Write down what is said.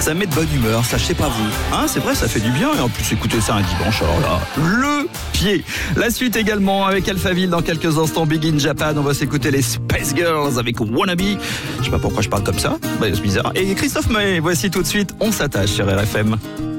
Ça me met de bonne humeur, ça je sais pas vous. Hein, c'est vrai, ça fait du bien. Et en plus, écoutez ça un dimanche, alors là, le pied. La suite également avec Alphaville dans quelques instants. Big in Japan, on va s'écouter les Space Girls avec Wannabe. Je sais pas pourquoi je parle comme ça, c'est bizarre. Et Christophe Maé, voici tout de suite, on s'attache sur RFM.